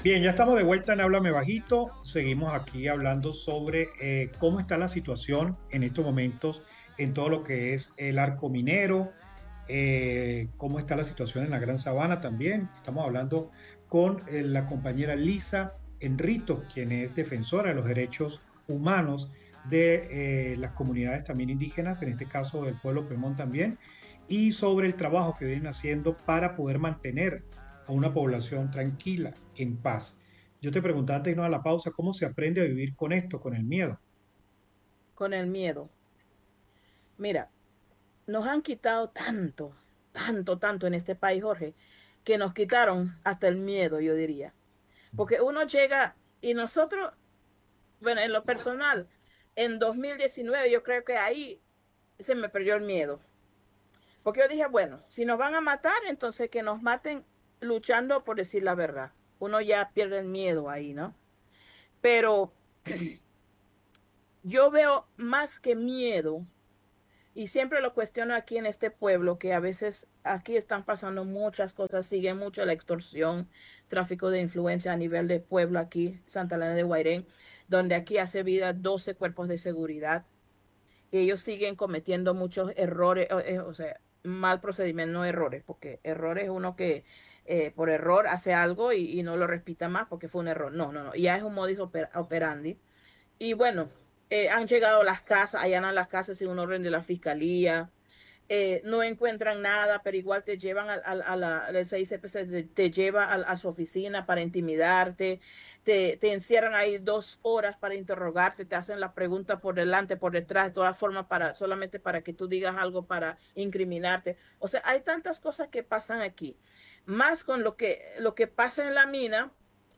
Bien, ya estamos de vuelta en Háblame Bajito. Seguimos aquí hablando sobre cómo está la situación en estos momentos en todo lo que es el arco minero, cómo está la situación en la Gran Sabana también. Estamos hablando con la compañera Lisa Enrito, quien es defensora de los derechos humanos de las comunidades también indígenas, en este caso del pueblo Pemón también, y sobre el trabajo que vienen haciendo para poder mantener a una población tranquila, en paz. Yo te preguntaba antes de irnos a la pausa, ¿cómo se aprende a vivir con esto, con el miedo? Con el miedo. Mira, nos han quitado tanto en este país, Jorge, que nos quitaron hasta el miedo, yo diría. Porque uno llega y nosotros, bueno, en lo personal, en 2019 yo creo que ahí se me perdió el miedo. Porque yo dije, bueno, si nos van a matar, entonces que nos maten luchando por decir la verdad. Uno ya pierde el miedo ahí, ¿no? Pero yo veo más que miedo. Y siempre lo cuestiono aquí en este pueblo, que a veces aquí están pasando muchas cosas, sigue mucho la extorsión, tráfico de influencia a nivel de pueblo aquí, Santa Elena de Guairén, donde aquí hace vida 12 cuerpos de seguridad. Y ellos siguen cometiendo muchos errores, o sea, mal procedimiento, no errores, porque errores es uno que por error hace algo y no lo repita más porque fue un error. No, ya es un modus operandi. Y bueno, han llegado a las casas, allanan las casas sin un orden de la fiscalía, no encuentran nada, pero igual te llevan el 6CPC te lleva a su oficina para intimidarte, te encierran ahí 2 horas para interrogarte, te hacen la pregunta por delante, por detrás, de todas formas, solamente para que tú digas algo para incriminarte. O sea, hay tantas cosas que pasan aquí, más con lo que pasa en la mina.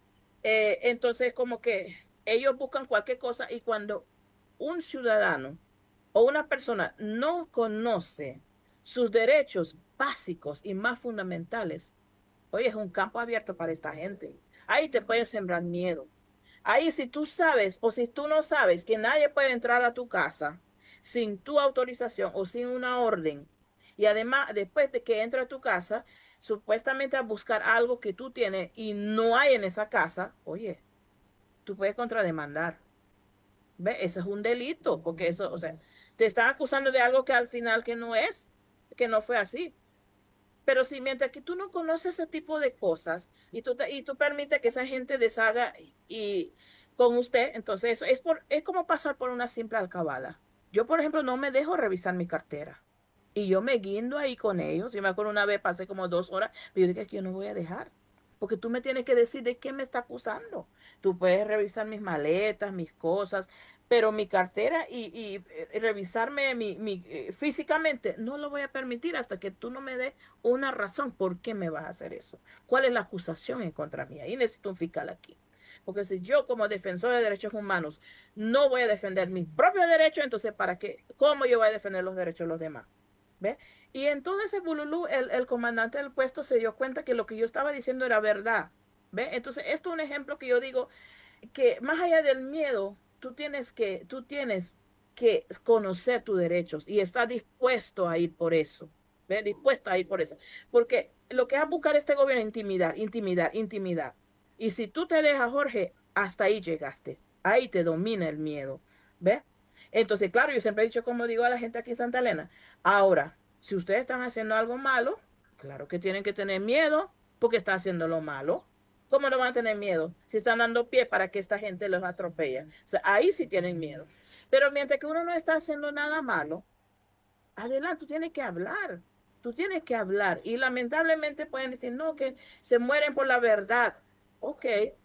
Entonces, como que ellos buscan cualquier cosa y cuando un ciudadano o una persona no conoce sus derechos básicos y más fundamentales, oye, es un campo abierto para esta gente. Ahí te pueden sembrar miedo. Ahí si tú sabes o si tú no sabes que nadie puede entrar a tu casa sin tu autorización o sin una orden, y además después de que entra a tu casa, supuestamente a buscar algo que tú tienes y no hay en esa casa, oye, tú puedes contrademandar. ¿Ve? Eso es un delito, porque eso, o sea, te están acusando de algo que al final que no es, que no fue así. Pero si mientras que tú no conoces ese tipo de cosas y tú permites que esa gente deshaga y con usted, entonces eso es como pasar por una simple alcabala. Yo, por ejemplo, no me dejo revisar mi cartera. Y yo me guindo ahí con ellos. Yo me acuerdo una vez, pasé como 2 horas, pero yo dije que yo no voy a dejar. Porque tú me tienes que decir de qué me está acusando. Tú puedes revisar mis maletas, mis cosas, pero mi cartera y revisarme físicamente no lo voy a permitir hasta que tú no me des una razón por qué me vas a hacer eso. ¿Cuál es la acusación en contra mía? Y necesito un fiscal aquí. Porque si yo como defensor de derechos humanos no voy a defender mis propios derechos, entonces ¿para qué? ¿Cómo yo voy a defender los derechos de los demás? ¿Ve? Y en todo ese bululú, el comandante del puesto se dio cuenta que lo que yo estaba diciendo era verdad. ¿Ve? Entonces, esto es un ejemplo que yo digo que más allá del miedo, tú tienes que conocer tus derechos y estar dispuesto a ir por eso. ¿Ve? Dispuesto a ir por eso. Porque lo que es buscar este gobierno es intimidar. Y si tú te dejas, Jorge, hasta ahí llegaste. Ahí te domina el miedo. ¿Ve? Entonces, claro, yo siempre he dicho, como digo a la gente aquí en Santa Elena, ahora, si ustedes están haciendo algo malo, claro que tienen que tener miedo porque está haciendo lo malo. ¿Cómo no van a tener miedo si están dando pie para que esta gente los atropelle? O sea, ahí sí tienen miedo. Pero mientras que uno no está haciendo nada malo, adelante, tú tienes que hablar. Tú tienes que hablar. Y lamentablemente pueden decir, no, que se mueren por la verdad. Ok,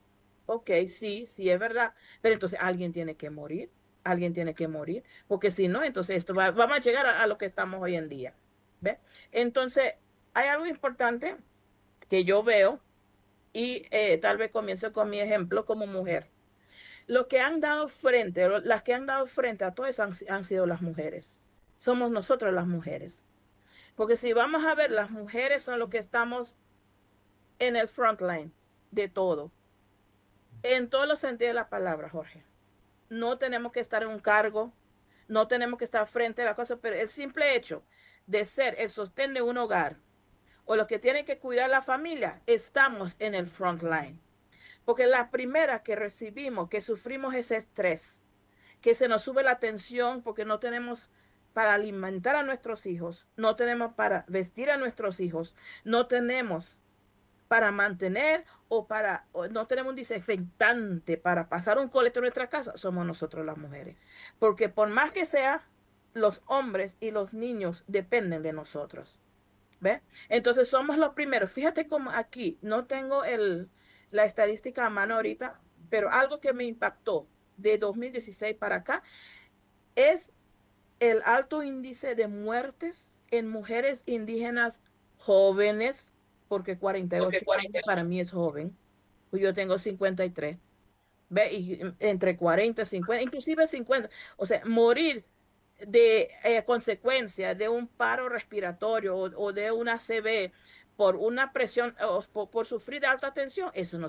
ok, sí, es verdad. Pero entonces alguien tiene que morir. Alguien tiene que morir. Porque si no, entonces vamos a llegar a lo que estamos hoy en día. ¿Ve? Entonces, hay algo importante que yo veo y tal vez comienzo con mi ejemplo como mujer. Los que han dado frente, las que han dado frente a todo eso han sido las mujeres. Somos nosotros las mujeres. Porque si vamos a ver, las mujeres son los que estamos en el front line de todo. En todos los sentidos de la palabra, Jorge. No tenemos que estar en un cargo, no tenemos que estar frente a la cosa, pero el simple hecho de ser el sostén de un hogar o los que tienen que cuidar la familia, estamos en el front line. Porque la primera que recibimos, que sufrimos ese estrés, que se nos sube la tensión porque no tenemos para alimentar a nuestros hijos, no tenemos para vestir a nuestros hijos, no tenemos para mantener o no tenemos un desinfectante para pasar un coleto en nuestra casa, somos nosotros las mujeres. Porque por más que sea, los hombres y los niños dependen de nosotros. ¿Ve? Entonces somos los primeros. Fíjate cómo aquí no tengo la estadística a mano ahorita, pero algo que me impactó de 2016 para acá es el alto índice de muertes en mujeres indígenas jóvenes, porque 48 años para mí es joven, pues yo tengo 53, ¿ve? Y entre 40, 50, inclusive 50, o sea, morir de consecuencia de un paro respiratorio o de una CB por una presión o por sufrir de alta tensión,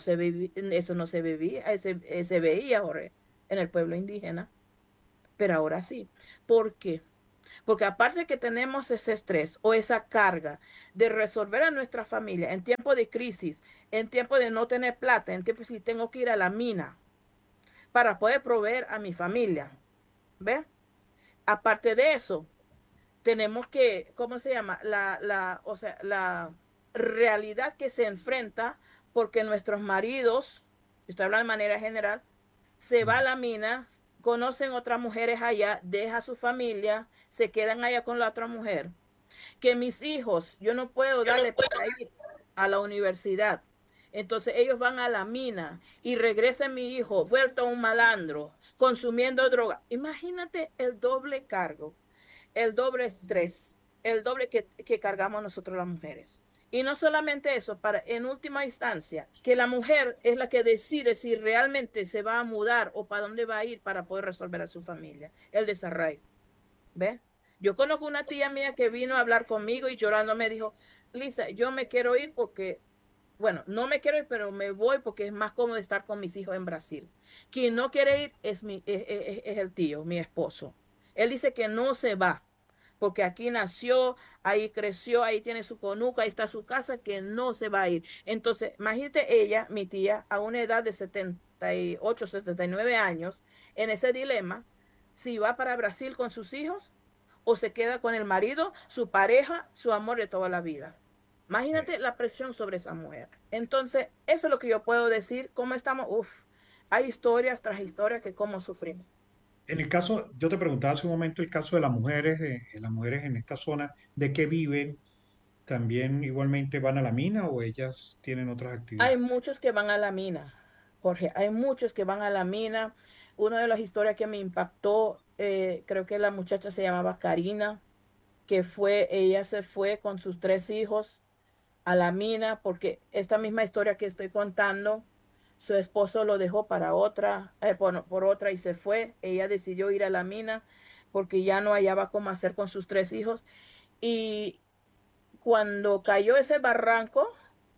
eso no se vivía, se veía, Jorge, en el pueblo indígena, pero ahora sí. ¿Por qué? Porque aparte de que tenemos ese estrés o esa carga de resolver a nuestra familia en tiempo de crisis, en tiempo de no tener plata, en tiempo si tengo que ir a la mina para poder proveer a mi familia, ¿ves? Aparte de eso, tenemos que, ¿cómo se llama? O sea, la realidad que se enfrenta porque nuestros maridos, estoy hablando de manera general, se va a la mina, conocen otras mujeres allá, deja a su familia, se quedan allá con la otra mujer. Que mis hijos, yo no puedo darle para ir a la universidad. Entonces ellos van a la mina y regresa mi hijo vuelto a un malandro, consumiendo droga. Imagínate el doble cargo, el doble estrés, el doble que cargamos nosotros las mujeres. Y no solamente eso, para en última instancia, que la mujer es la que decide si realmente se va a mudar o para dónde va a ir para poder resolver a su familia, el desarraigo. ¿Ves? Yo conozco una tía mía que vino a hablar conmigo y llorando me dijo, Lisa, yo me quiero ir porque, bueno, no me quiero ir, pero me voy porque es más cómodo estar con mis hijos en Brasil. Quien no quiere ir es el tío, mi esposo. Él dice que no se va, porque aquí nació, ahí creció, ahí tiene su conuca, ahí está su casa, que no se va a ir. Entonces, imagínate ella, mi tía, a una edad de 78, 79 años, en ese dilema, si va para Brasil con sus hijos o se queda con el marido, su pareja, su amor de toda la vida. Imagínate la presión sobre esa mujer. Entonces, eso es lo que yo puedo decir. ¿Cómo estamos? Uf, hay historias tras historias que cómo sufrimos. En el caso, yo te preguntaba hace un momento el caso de las mujeres en esta zona, ¿de qué viven? ¿También igualmente van a la mina o ellas tienen otras Hay actividades? muchos que van a la mina, Jorge. Hay muchos que van a la mina. Una de las historias que me impactó, creo que la muchacha se llamaba Karina, que ella se fue con sus tres hijos a la mina porque esta misma historia que estoy contando, su esposo lo dejó para otra, por otra y se fue. Ella decidió ir a la mina porque ya no hallaba cómo hacer con sus tres hijos. Y cuando cayó ese barranco,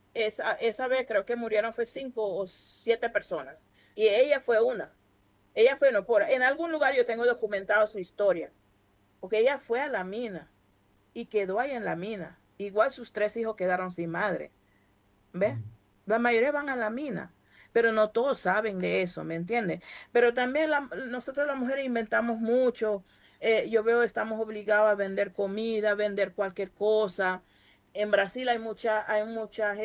esa vez creo que murieron fue 5 o 7 personas. Y ella fue una. Ella fue, no, en algún lugar yo tengo documentado su historia, porque ella fue a la mina y quedó ahí en la mina. Igual sus tres hijos quedaron sin madre. ¿Ves? Mm. La mayoría van a la mina, pero no todos saben de eso, ¿me entiendes? Pero también nosotros las mujeres inventamos mucho. Yo veo estamos obligados a vender comida, a vender cualquier cosa. En Brasil hay muchas,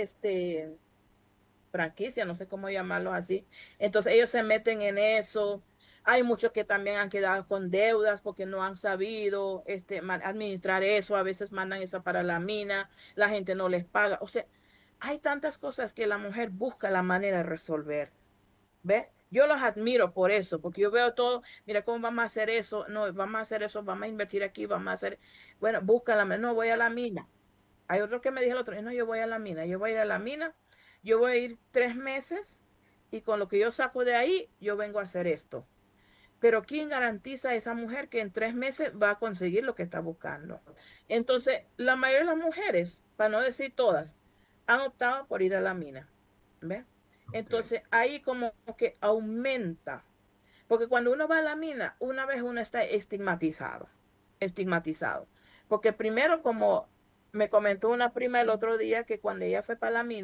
franquicias, no sé cómo llamarlo así. Entonces ellos se meten en eso. Hay muchos que también han quedado con deudas porque no han sabido administrar eso. A veces mandan eso para la mina, la gente no les paga. O sea, hay tantas cosas que la mujer busca la manera de resolver. ¿Ves? Yo los admiro por eso, porque yo veo todo, mira cómo vamos a hacer eso, no, vamos a hacer eso, vamos a invertir aquí, vamos a hacer, bueno, busca la, no voy a la mina. Hay otro que me dijo el otro, no, yo voy a la mina, yo voy a ir a la mina, yo voy a ir 3 meses y con lo que yo saco de ahí, yo vengo a hacer esto. Pero ¿quién garantiza a esa mujer que en 3 meses va a conseguir lo que está buscando? Entonces, la mayoría de las mujeres, para no decir todas, han optado por ir a la mina. ¿Ves? Ok. Entonces, ahí como que aumenta. Porque cuando uno va a la mina, una vez uno está estigmatizado. Estigmatizado. Porque primero, como me comentó una prima el otro día, que cuando ella fue para la mina,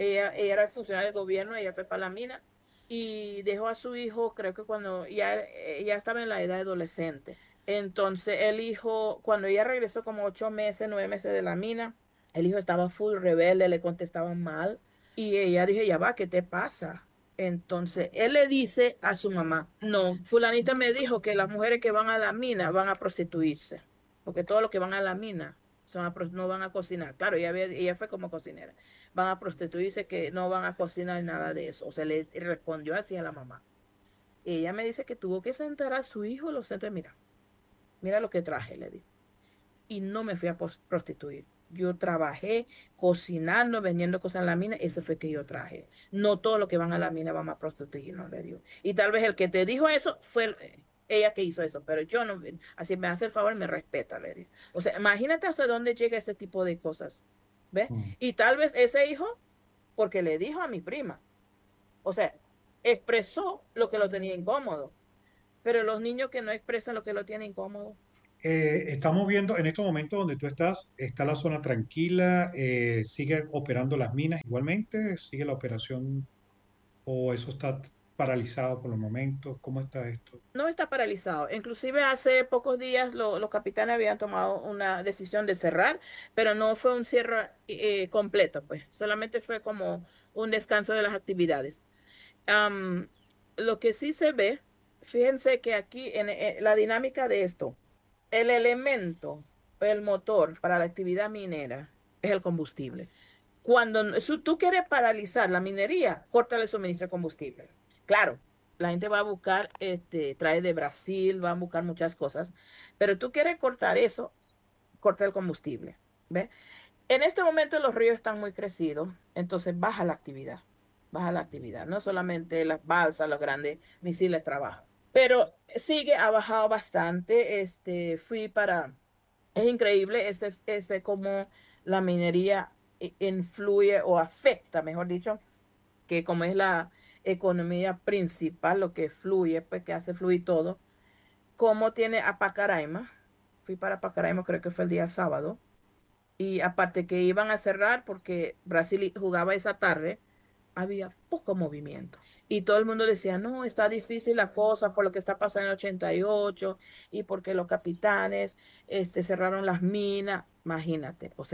ella era funcionaria del gobierno, ella fue para la mina y dejó a su hijo, creo que cuando ya estaba en la edad adolescente. Entonces el hijo, cuando ella regresó como 8 meses, 9 meses de la mina, el hijo estaba full rebelde, le contestaban mal y ella dije, ya va, ¿qué te pasa? Entonces él le dice a su mamá, no, fulanita me dijo que las mujeres que van a la mina van a prostituirse, porque todos los que van a la mina no van a cocinar. Claro, ella fue como cocinera, van a prostituirse, que no van a cocinar nada de eso. O sea, le respondió así a la mamá. Y ella me dice que tuvo que sentar a su hijo, lo senté, mira lo que traje, le digo. Y no me fui a prostituir. Yo trabajé cocinando, vendiendo cosas en la mina, eso fue que yo traje. No todos los que van a la mina van a prostituir, no le digo. Y tal vez el que te dijo eso fue ella que hizo eso, pero yo no, así me hace el favor, me respeta, le digo. O sea, imagínate hasta dónde llega ese tipo de cosas, ¿ves? Mm. Y tal vez ese hijo, porque le dijo a mi prima, o sea, expresó lo que lo tenía incómodo, pero los niños que no expresan lo que lo tiene incómodo. Estamos viendo en estos momentos donde tú estás, está la zona tranquila, sigue operando las minas igualmente, sigue la operación o eso está paralizado por los momentos, ¿cómo está esto? No está paralizado. Inclusive hace pocos días los capitanes habían tomado una decisión de cerrar, pero no fue un cierre completo, pues. Solamente fue como un descanso de las actividades. Am, lo que sí se ve, fíjense que aquí en la dinámica de esto, el elemento, el motor para la actividad minera es el combustible. Cuando tú quieres paralizar la minería, córtale el suministro de combustible. Claro, la gente va a buscar, trae de Brasil, va a buscar muchas cosas, pero tú quieres cortar eso, corta el combustible. ¿Ves? En este momento los ríos están muy crecidos, entonces baja la actividad. No solamente las balsas, los grandes misiles trabajan, pero ha bajado bastante. Es increíble cómo la minería influye o afecta, mejor dicho, que como es la economía principal, lo que fluye, pues que hace fluir todo, como tiene a Pacaraima. Fui para Pacaraima, creo que fue el día sábado, y aparte que iban a cerrar porque Brasil jugaba esa tarde, había poco movimiento. Y todo el mundo decía, no, está difícil la cosa por lo que está pasando en el 88 y porque los capitanes cerraron las minas. Imagínate, o sea,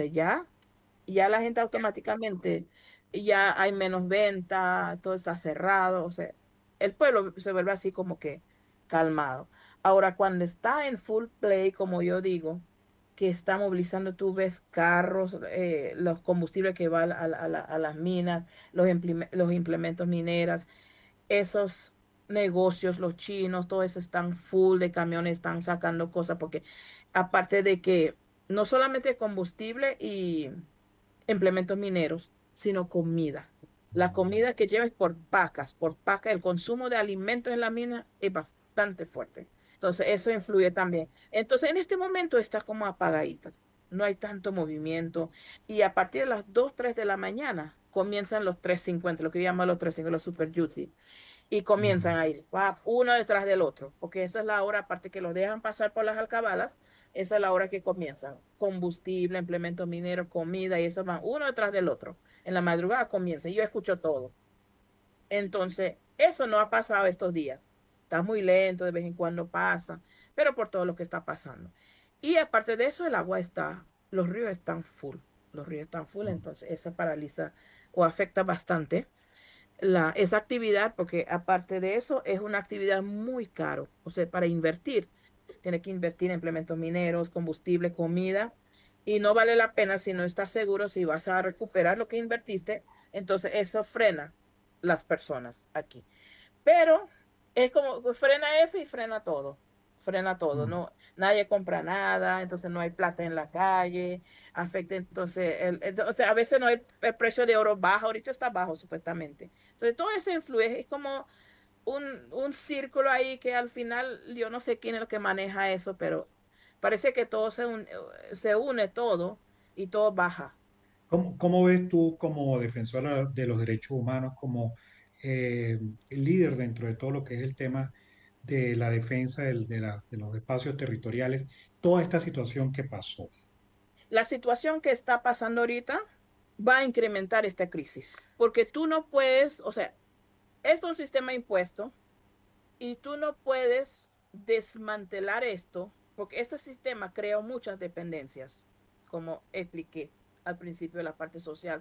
ya la gente automáticamente, ya hay menos venta, todo está cerrado, o sea, el pueblo se vuelve así como que calmado. Ahora, cuando está en full play, como yo digo, que está movilizando, tú ves carros, los combustibles que van a las minas, los implementos mineras, esos negocios, los chinos, todo eso están full de camiones, están sacando cosas, porque aparte de que no solamente combustible y implementos mineros, sino comida. La comida que lleva es por pacas. El consumo de alimentos en la mina es bastante fuerte. Entonces, eso influye también. Entonces, en este momento está como apagadita. No hay tanto movimiento. Y a partir de las 2 3 de la mañana comienzan los 350, lo que llaman los 350, los super duty, y comienzan Mm. a ir uno detrás del otro, porque esa es la hora, aparte que los dejan pasar por las alcabalas, esa es la hora que comienzan. Combustible, implementos mineros, comida, y eso van uno detrás del otro. En la madrugada comienza, y yo escucho todo. Entonces, eso no ha pasado estos días. Está muy lento, de vez en cuando pasa, pero por todo lo que está pasando. Y aparte de eso, los ríos están full. Los ríos están full, Mm. entonces eso paraliza o afecta bastante esa actividad, porque aparte de eso es una actividad muy caro, o sea, para invertir, tiene que invertir en implementos mineros, combustible, comida, y no vale la pena si no estás seguro si vas a recuperar lo que invertiste, entonces eso frena las personas aquí. Pero es como pues, frena eso y frena todo, Mm. no, nadie compra nada, entonces no hay plata en la calle, afecta entonces, o sea, a veces no hay, el precio de oro baja, ahorita está bajo supuestamente. Entonces todo eso influye, es como un círculo ahí que al final yo no sé quién es el que maneja eso, pero parece que todo se une todo y todo baja. ¿Cómo ves tú como defensora de los derechos humanos, como líder dentro de todo lo que es el tema de la defensa de los espacios territoriales, toda esta situación que pasó? La situación que está pasando ahorita va a incrementar esta crisis, porque tú no puedes, o sea, es un sistema impuesto y tú no puedes desmantelar esto, porque este sistema crea muchas dependencias, como expliqué al principio de la parte social.